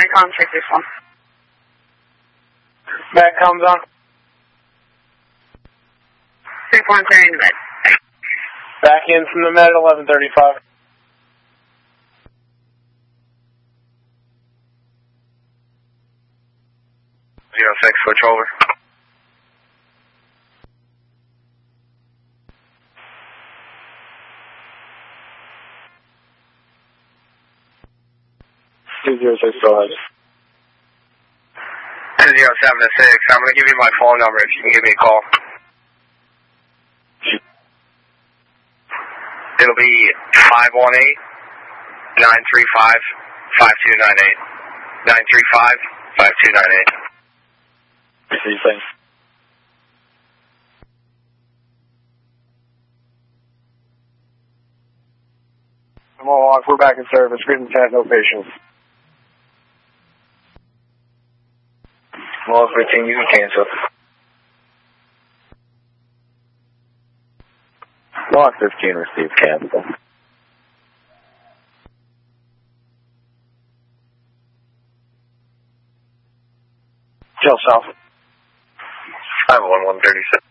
call and check this one. Back comes on. 3-4 clearing the bed. Back in from the med at 11:35. 06, switch over. Two 06, go ahead. 07 to 6, I'm going to give you my phone number if you can give me a call. It'll be 518-935-5298. 935-5298. See, thanks. I'm all off. We're back in service. Written tag, no patients. Well, 15, you can cancel. Block 15 received cancel. Jill South. 51136.